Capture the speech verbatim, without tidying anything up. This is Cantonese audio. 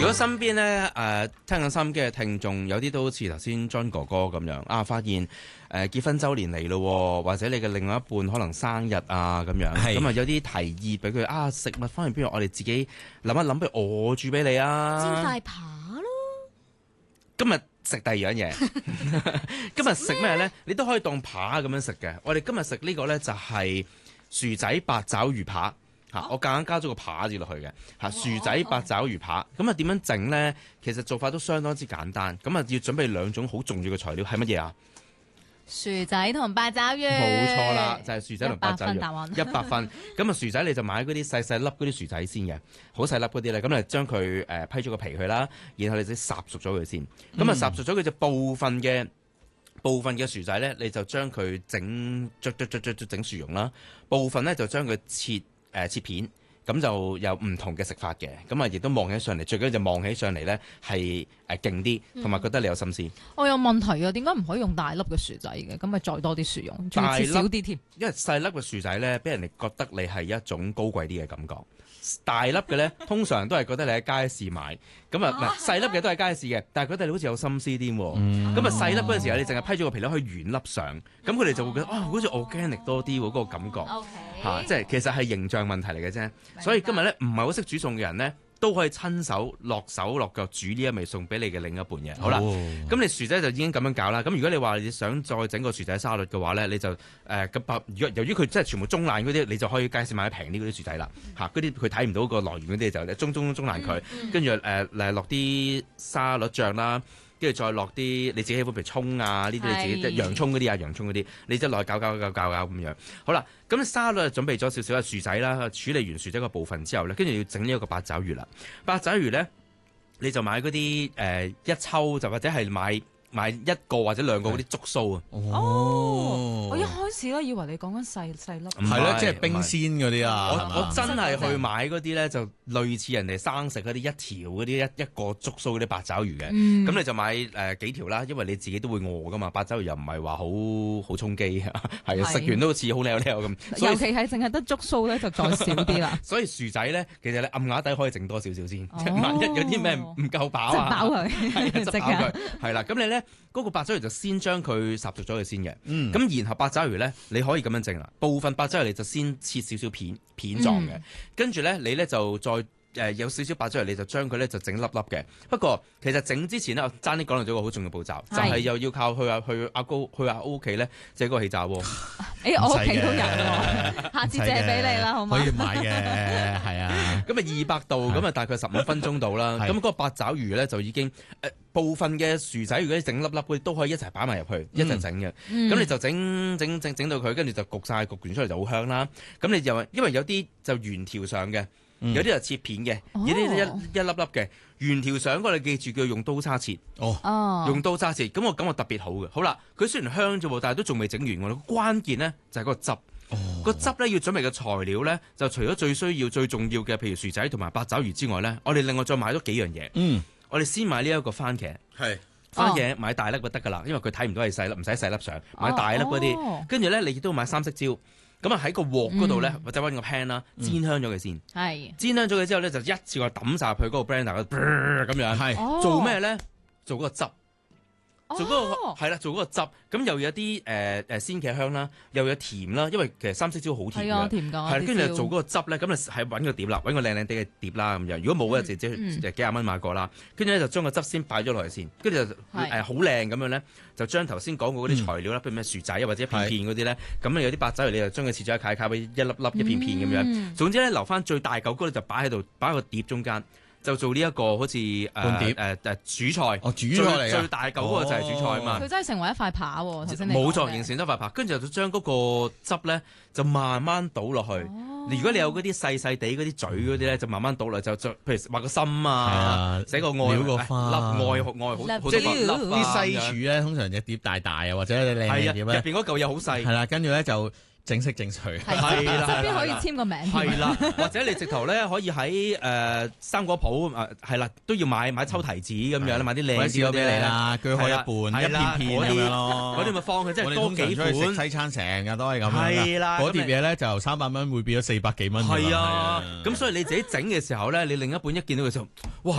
如果身邊咧誒聽緊收音機嘅聽眾，有啲都好似頭先 John 哥哥咁樣啊，發現誒、呃、結婚週年嚟咯，或者你嘅另外一半可能生日啊咁樣，咁啊有啲提議俾佢啊，食物方面不如我哋自己諗一諗，不如我煮俾你啊， 煎塊扒咯。 今日食第二樣嘢，今日食咩咧？你都可以當扒咁樣食嘅。我哋今日食呢個咧就係薯仔八爪魚扒。嚇、啊！我夾硬加咗個扒字落去嘅嚇、啊，薯仔八爪魚扒。咁啊點樣整呢？其實做法都相當之簡單。咁啊要準備兩種好重要嘅材料係乜嘢啊？ 薯仔同八爪魚。 冇錯啦，就係、是、薯仔同八爪魚。 一百分答案。 一百分。咁啊薯仔你就買嗰啲細細粒嗰啲薯仔先嘅，好細粒嗰啲咧。咁你將佢誒批咗個皮佢啦，然後你先烚熟咗佢先。咁啊烚熟咗佢就部分嘅。部分嘅薯仔咧，你就將佢整捽捽捽捽捽整薯蓉啦。部分咧就將佢切誒、呃、切片，咁就有唔同嘅食法嘅。咁啊，亦都望起上嚟，最緊要就望起上嚟咧係誒勁啲，同埋覺得你有心思。 嗯、我有問題啊，點解唔可以用大粒嘅薯仔嘅？咁咪再多啲薯蓉，仲要切少啲添。 因為細粒嘅薯仔咧，俾人哋覺得你係一種高貴啲嘅感覺。大粒嘅咧，通常都係覺得你喺街市買，咁啊唔係細粒嘅都係街市嘅，但係覺得你好似有心思啲喎。咁啊細粒嗰陣時候，你淨係批咗個皮咧，可以原粒上，咁佢哋就會覺得啊，好似 organic 多啲喎，嗰個感覺嚇 Okay.、 啊，即係其實係形象問題嚟嘅啫。所以今日咧唔係好識煮餸嘅人咧，都可以親手落手落腳煮呢一味餸俾你嘅另一半嘅。好啦，咁、哦、你薯仔就已經咁樣搞啦。咁如果你話你想再整個薯仔沙律嘅話咧，你就誒咁白。如、呃、果由於佢真係全部中爛嗰啲，你就可以街市買得平啲嗰啲薯仔啦。嚇、啊，嗰啲佢睇唔到個來源嗰啲就中中中爛佢，跟住誒誒落啲沙律醬啦。跟住再落啲你自己喜歡，譬如葱啊，呢啲你自己即係洋葱嗰啲啊，洋葱嗰啲，你即係落去攪攪攪攪攪咁樣。好啦，咁沙律準備咗少少嘅薯仔啦，處理完薯仔個部分之後咧，跟住要整呢一個八爪魚啦。八爪魚咧，你就買嗰啲誒一抽，就或者係買。買一個或者兩個嗰啲竹鬚啊！ 哦，我一開始咧以為你講緊細細粒， 係咯，即係冰鮮嗰啲啊！ 我我真係去買嗰啲咧，就類似人哋生食嗰啲一條嗰啲一一個竹鬚嗰啲八爪魚嘅。咁你就買誒幾條啦，因為你自己都會餓噶嘛。八爪魚又唔係話好好充飢，係啊，食完都好似好靚靚咁。 尤其係淨係得竹鬚咧，就再少啲啦。 所以薯仔咧，其實你暗啞底可以整多少少先，萬一有啲咩唔夠飽啊， 飽佢， 係執飽佢，係啦。咁你咧？嗰個八爪魚就先將佢烚熟咗佢先嘅，咁、嗯、然後八爪魚咧，你可以咁樣整啦。部分八爪魚你就先切少少片片狀嘅，嗯、跟住咧你咧就再誒、呃、有少少八爪魚，你就將佢咧就整粒粒嘅。不過其實整之前咧，我爭啲講到咗個好重要步驟，是就係又要靠去阿去阿高去阿 O 屋企咧借嗰個氣炸鍋。 誒我屋企都有喎，下次借俾你啦，好唔好？ 可以買嘅，係啊。 咁啊二百度，咁啊大概十五分鐘到啦。咁嗰個八爪魚咧就已經誒、呃、部分嘅薯仔，如果你整粒粒嗰啲都可以一齊擺埋入去，嗯、一齊整嘅。咁、嗯、你就整整整整到佢，跟住就焗晒，焗完出嚟就好香啦。咁你就因為有啲就圓條上嘅。有啲就切片嘅，有啲一一粒粒嘅圓條上嗰，你記住叫用刀叉切。哦，用刀叉切，咁我感覺特別好嘅。好啦，佢雖然香啫喎，但係都仲未整完喎。關鍵咧就係嗰個汁，哦、個汁咧要準備嘅材料咧，就除咗最需要、最重要嘅，譬如薯仔同埋八爪魚之外咧，我哋另外再買咗幾樣嘢。嗯，我哋先買呢一個番茄。係。番茄買大粒就得㗎啦，因為佢睇唔到係細粒，唔使細粒上，買大粒嗰啲。跟住咧，你亦都買三色椒。咁啊喺個鑊嗰度咧，或者揾個 pan 啦，煎香咗佢先。係煎香咗佢之後咧，就一次過抌晒去嗰個 blender 咁樣。係做咩咧？做嗰個汁，做嗰個係啦，做嗰個汁。咁又有啲誒誒鮮茄香啦，又有甜啦，因為其實三色椒好甜嘅。甜㗎。係跟住就做嗰個汁咧，咁啊係揾個碟啦，揾個靚靚地嘅碟啦咁樣。如果冇嘅，直接幾廿蚊買過啦。跟住咧就將個汁先擺咗落去先，跟住就誒好靚咁樣咧，就將頭先講過嗰啲材料啦，譬如咩薯仔或者一片片嗰啲咧，咁啊有啲八爪魚你就將佢切咗一塊塊，一粒粒一片片咁樣。總之咧留翻最大嚿嗰咧就擺喺度，擺喺個碟中間。就做呢一個好似誒誒誒主菜， 哦主菜嚟嘅， 最大嚿嗰個就係主菜啊嘛。 佢真係成為一塊扒喎，頭先你冇錯，形成咗塊扒，跟住就將嗰個汁咧就慢慢倒落去。如果你有嗰啲細細地嗰啲嘴嗰啲咧，就慢慢倒落，就譬如畫個心啊，寫個愛個花， 粒愛愛好多個粒。 啲西廚咧通常隻碟大大啊，或者靚嘅碟咧，入邊嗰嚿嘢好細。 係啦，跟住咧就。整色整水係啦，側邊可以簽個名。 係啦，或者你直頭咧可以喺誒生果鋪誒係啦，都要買買抽提子咁樣啦，買啲靚啲嗰啲俾你啦，鋸開一半一片片咁樣咯。 嗰啲咪放佢，即係多幾款。 食西餐成日都係咁樣。 係啦， 嗰碟嘢咧就三百蚊會變咗四百幾蚊。 係啊，咁所以你自己整嘅時候咧，你另一半一見到嘅時候，哇！